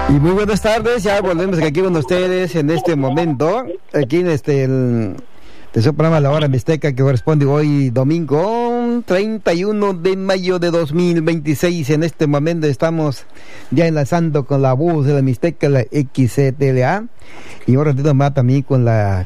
Y muy buenas tardes, ya volvemos aquí con ustedes en este momento, aquí en de su programa La Hora Mixteca, que corresponde hoy domingo 31 de mayo de 2026. En este momento estamos ya enlazando con la voz de la Mixteca, la XCTLA, y ahora más también con la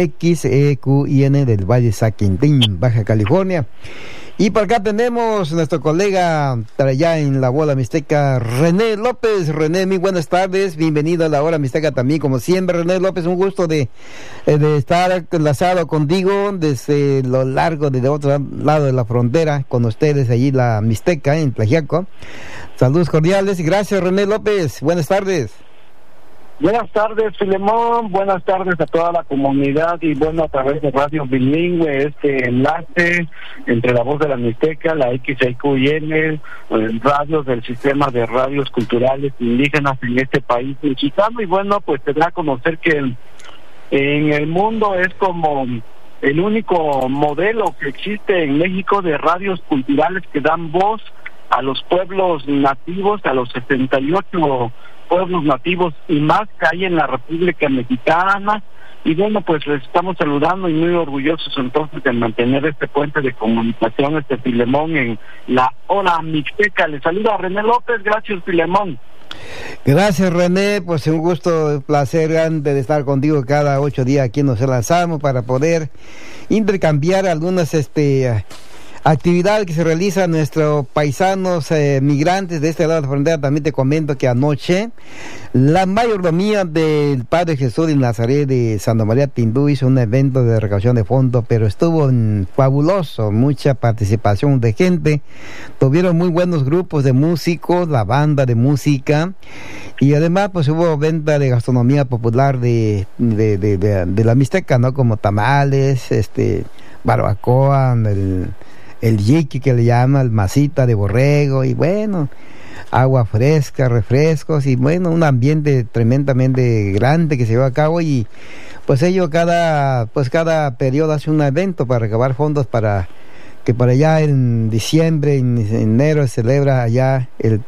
XEQIN del Valle Saquintín, Baja California. Y por acá tenemos nuestro colega allá en la bola Mixteca, René López. René, muy buenas tardes, bienvenido a la hora Mixteca también, como siempre. René López, un gusto de estar enlazado contigo desde lo largo, desde otro lado de la frontera, con ustedes allí la Mixteca en Tlaxiaco. Saludos cordiales y gracias, René López, buenas tardes. Buenas tardes, Filemón, buenas tardes a toda la comunidad y bueno, a través de Radio Bilingüe, este enlace entre la voz de la Mixteca, la XIQN, radios del sistema de radios culturales indígenas en este país mexicano, y bueno, pues te da a conocer que en el mundo es como el único modelo que existe en México de radios culturales que dan voz a los pueblos nativos, a los 78 pueblos nativos y más que hay en la República Mexicana. Y bueno, pues les estamos saludando y muy orgullosos entonces de mantener este puente de comunicación, Filemón, en la hora Mixteca. Les saluda René López, gracias, Filemón. Gracias, René, pues un gusto, un placer grande de estar contigo cada 8 días aquí nos enlazamos para poder intercambiar algunas actividad que se realiza a nuestros paisanos migrantes de este lado de la frontera. También te comento que anoche la mayordomía del Padre Jesús de Nazaret de Santa María Tindú hizo un evento de recaudación de fondos, pero estuvo fabuloso, mucha participación de gente, tuvieron muy buenos grupos de músicos, la banda de música, y además pues hubo venta de gastronomía popular de la Mixteca, ¿no? Como tamales, barbacoa, el yiqui que le llama, el masita de borrego, y bueno, agua fresca, refrescos, y bueno, un ambiente tremendamente grande que se lleva a cabo. Y pues ellos cada periodo hace un evento para recabar fondos para que para allá en diciembre, en enero, se celebra allá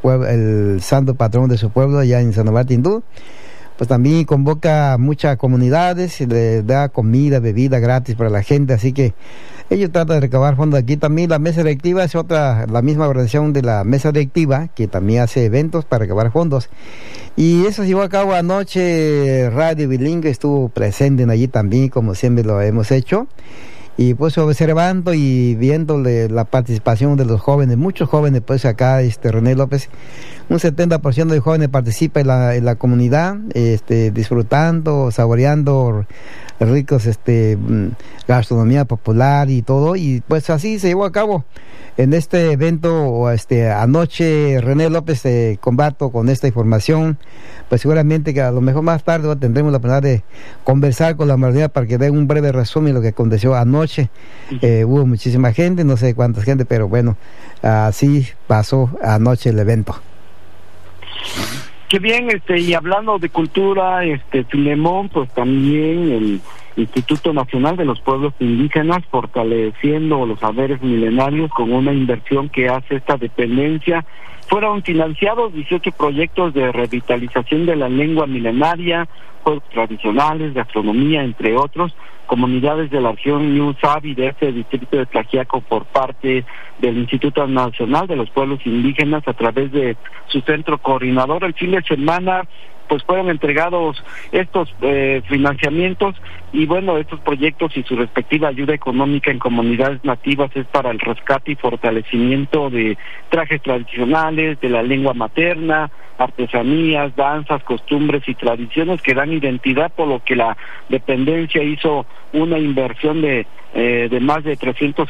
el santo patrón de su pueblo, allá en Santa María Tindú. Pues también convoca muchas comunidades y le da comida, bebida gratis para la gente, así que ellos tratan de recabar fondos aquí. También la mesa directiva es la misma organización de la mesa directiva, que también hace eventos para recabar fondos. Y eso se llevó a cabo anoche. Radio Bilingüe estuvo presente allí también, como siempre lo hemos hecho. Y pues observando y viendo la participación de los jóvenes, muchos jóvenes, pues acá, René López, un 70% de jóvenes participa en la comunidad, disfrutando, saboreando ricos gastronomía popular y todo, y pues así se llevó a cabo en este evento anoche. René López, combato con esta información, pues seguramente que a lo mejor más tarde tendremos la oportunidad de conversar con la mayoría para que den un breve resumen de lo que aconteció anoche. Hubo muchísima gente, no sé cuánta gente, pero bueno, así pasó anoche el evento. Qué bien, y hablando de cultura, Filemón, pues también el Instituto Nacional de los Pueblos Indígenas fortaleciendo los saberes milenarios con una inversión que hace esta dependencia. Fueron financiados 18 proyectos de revitalización de la lengua milenaria, juegos tradicionales, gastronomía, entre otros, comunidades de la región New Sabi de este distrito de Tlaxiaco por parte del Instituto Nacional de los Pueblos Indígenas a través de su centro coordinador. El fin de semana pues fueron entregados estos financiamientos, y bueno, estos proyectos y su respectiva ayuda económica en comunidades nativas es para el rescate y fortalecimiento de trajes tradicionales, de la lengua materna, artesanías, danzas, costumbres y tradiciones que dan identidad, por lo que la dependencia hizo una inversión de más de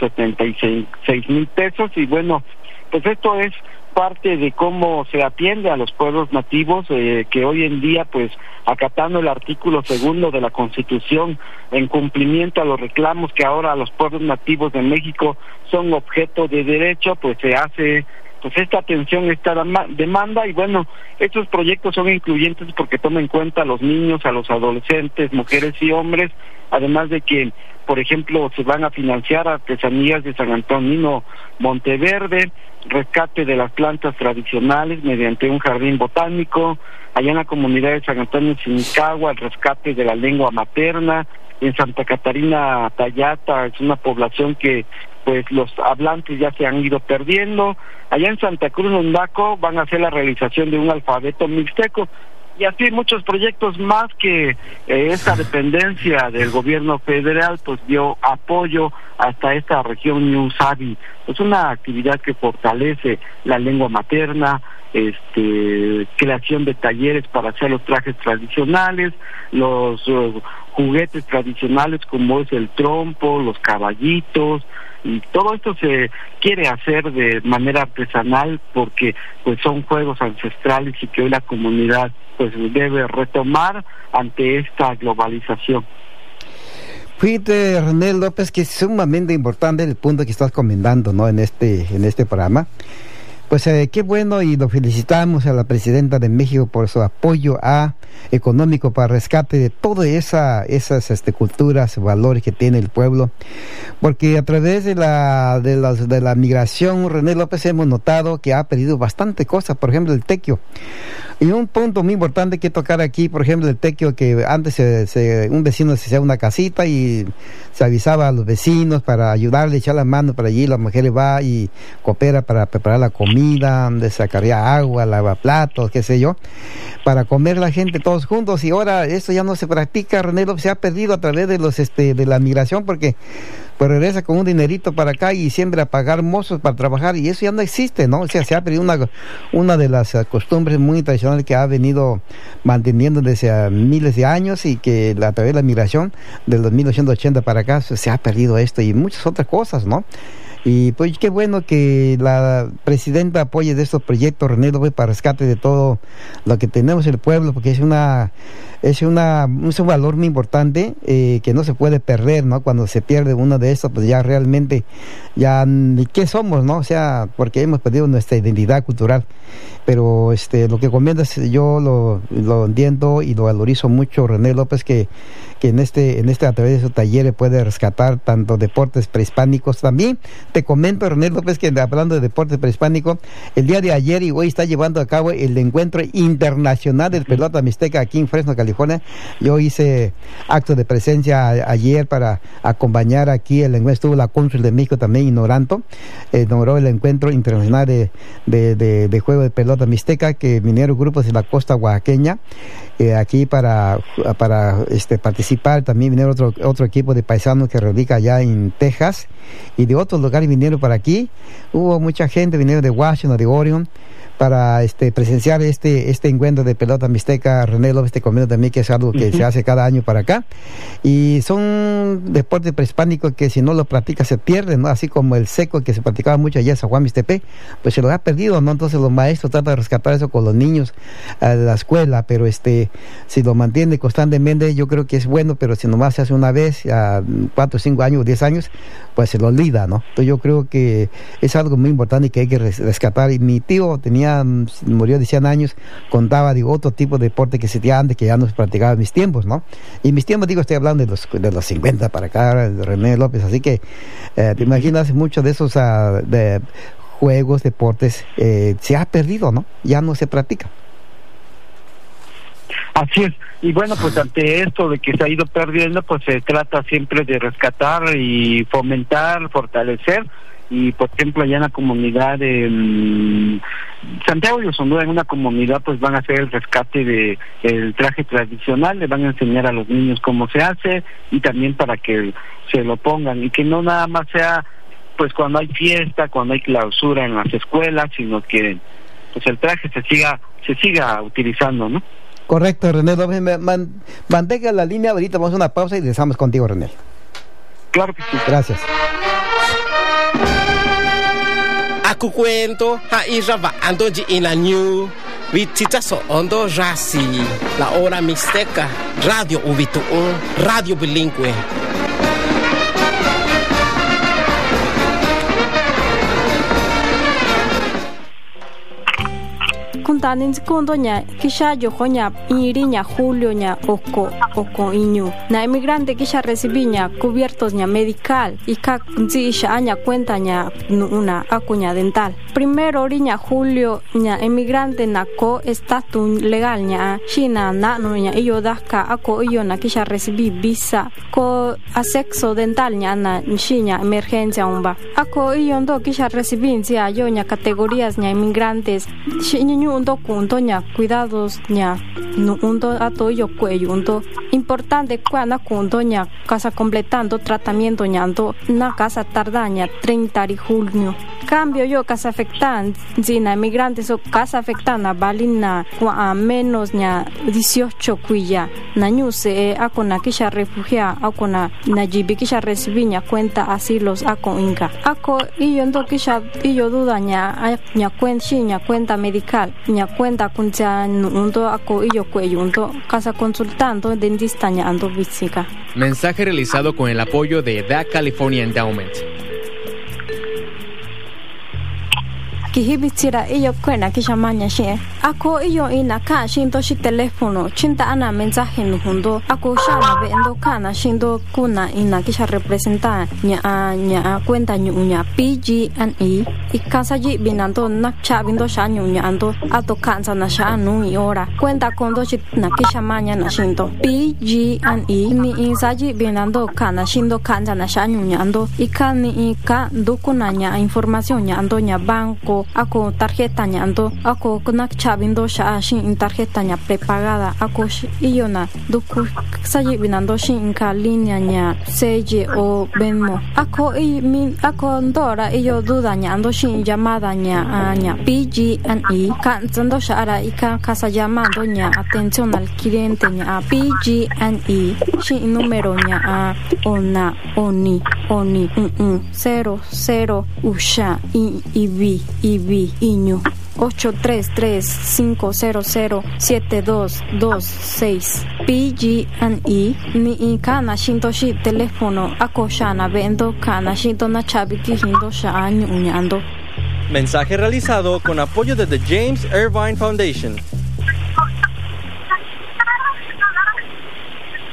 376,000 pesos. Y bueno, pues esto es parte de cómo se atiende a los pueblos nativos, que hoy en día, pues, acatando el artículo 2 de la Constitución, en cumplimiento a los reclamos que ahora los pueblos nativos de México son objeto de derecho, pues se hace pues esta atención, esta demanda. Y bueno, estos proyectos son incluyentes porque toman en cuenta a los niños, a los adolescentes, mujeres y hombres, además de que, por ejemplo, se van a financiar artesanías de San Antonino Monteverde, rescate de las plantas tradicionales mediante un jardín botánico, allá en la comunidad de San Antonio Sinicagua, el rescate de la lengua materna, en Santa Catarina Tayata, es una población que pues los hablantes ya se han ido perdiendo, allá en Santa Cruz Nundaco van a hacer la realización de un alfabeto mixteco, y así muchos proyectos más que esta dependencia del gobierno federal pues dio apoyo hasta esta región Ñusabi. Es una actividad que fortalece la lengua materna, creación de talleres para hacer los trajes tradicionales, los juguetes tradicionales como es el trompo, los caballitos, y todo esto se quiere hacer de manera artesanal porque pues son juegos ancestrales y que hoy la comunidad pues debe retomar ante esta globalización. Fíjate, René López, que es sumamente importante el punto que estás comentando, ¿no? en este programa. Pues qué bueno, y lo felicitamos a la presidenta de México por su apoyo económico para rescate de todas esas culturas, valores que tiene el pueblo, porque a través de la migración, René López, hemos notado que ha perdido bastante cosas, por ejemplo el tequio. Y un punto muy importante que tocar aquí, por ejemplo, el tequio, que antes un vecino se hacía una casita y se avisaba a los vecinos para ayudarle, echar la mano para allí, la mujer va y coopera para preparar la comida, donde sacaría agua, lavaplatos, qué sé yo, para comer la gente todos juntos. Y ahora esto ya no se practica, René López, se ha perdido a través de la migración, porque pues regresa con un dinerito para acá y siempre a pagar mozos para trabajar, y eso ya no existe, ¿no? O sea, se ha perdido una de las costumbres muy tradicionales que ha venido manteniendo desde miles de años, y que a través de la migración de los 1980 para acá se ha perdido esto y muchas otras cosas, ¿no? Y pues qué bueno que la presidenta apoye de estos proyectos, René López, para rescate de todo lo que tenemos en el pueblo, porque es un valor muy importante que no se puede perder, ¿no? Cuando se pierde uno de estos, pues ya realmente, ya ¿qué somos, no? O sea, porque hemos perdido nuestra identidad cultural. Pero lo que comentas, yo lo entiendo y lo valorizo mucho, René López, que en a través de esos talleres puede rescatar tanto deportes prehispánicos. También te comento, René López, que hablando de deportes prehispánicos, el día de ayer y hoy está llevando a cabo el encuentro internacional del pelota mixteca aquí en Fresno, California. Yo hice acto de presencia ayer para acompañar aquí el encuentro. Estuvo la cónsul de México también inauguró el encuentro internacional de juego de pelota mixteca, que vinieron grupos de la costa oaxaqueña aquí para participar. También vinieron otro equipo de paisanos que radica allá en Texas, y de otros lugares vinieron para aquí. Hubo mucha gente, vinieron de Washington, de Oregon, para presenciar este encuentro de pelota mixteca. René López, te comento también que es algo que se hace cada año para acá, y son deportes prehispánicos que si no lo practicas se pierden, ¿no? Así como el seco, que se practicaba mucho allá en San Juan Mixtepec, pues se lo ha perdido, ¿no? Entonces los maestros tratan de rescatar eso con los niños de la escuela, pero si lo mantiene constantemente, yo creo que es bueno, pero si nomás se hace una vez a 4, 5 años, 10 años, pues se lo olvida, ¿no? Entonces yo creo que es algo muy importante y que hay que rescatar. Y mi tío murió de 100 años, contaba de otro tipo de deporte que se hacía antes, que ya no se practicaba en mis tiempos, ¿no? Y mis tiempos, estoy hablando de los 50 para acá, de René López, así que te imaginas, muchos de esos de juegos, deportes, se ha perdido, ¿no? Ya no se practica. Así es, y bueno, pues ante esto de que se ha ido perdiendo, pues se trata siempre de rescatar y fomentar, fortalecer. Y por ejemplo, allá en la comunidad de Santiago de Osondura, en una comunidad, pues van a hacer el rescate de el traje tradicional, le van a enseñar a los niños cómo se hace, y también para que se lo pongan, y que no nada más sea pues cuando hay fiesta, cuando hay clausura en las escuelas, sino que pues el traje se siga utilizando, ¿no? Correcto, René López, mantenga la línea, ahorita vamos a una pausa y regresamos contigo, René. Claro que sí. Gracias. Aku cuento hairaba andoji ina new vitita so ondo rasi la hora mixteca radio ubitu radio bilingüe. tanin kundo nya kisha yo honya iriña julio nya oko iñu na emigrante kisha recibiña cubiertos nya medical y ka nzisha aña cuenta nya una acuña dental. Primero riña julio nya emigrante na ko estatus legal nya shina na no nya iyo daka ako iyo na kisha recibir visa ko asexo dental nya na shinya emergencia umba ako iyo ndo kisha recibir cia yo nya categorías nya inmigrantes shiñu undo kunto nya cuidados nya no undo ato yo cuello undo importante cuana kunto nya casa completando tratamiento nya ando na casa tardaña 30 de junio cambio yo casa afectan zina inmigrantes o casa afectana balina a menos nya 18 cuya na nyuse akona kisha refugia akona na jibi kisha recibiña cuenta asilos ako inga ako iyo ndo kisha iyo duda nya cuenta medical nya cuenta kuncha ndo ako iyo cuello ndo casa consultando dentista nya ando visika. Mensaje realizado con el apoyo de Da California Endowment. Kihibitira iyo kwena kisha manya she ako iyo ina ka shindo shi telefono chinta ana mensaje nuhundo ako shana be endo kana shindo kuna ina kisha representa nya cuenta nya PG&E ikasa ji binando na cha bindo sha nya ando ato kansa na sha nu ora cuenta kondo shi na kisha manya na shindo PG&E ni insaji binando kana shindo kansa na sha nya ando ikani ika dukuna nya información nya ando nya banco ako tarjeta nya ando ako kunak chabindo sha shin tarjeta nya prepagada ako iyo na duku saji binando shin ka línea nya seje o Venmo ako ndora iyo duda nya ando shin llamada nya PG&E kan zando sha ara ika casa llamando nya atención al cliente nya PG&E shin número nya ona oni 00 usha ibi iño 833-500-7226 PG&E ni kana shinto shi teléfono ako shana vendo kana shinto na chabi kihindo sha año uñando. Mensaje realizado con apoyo de The James Irvine Foundation.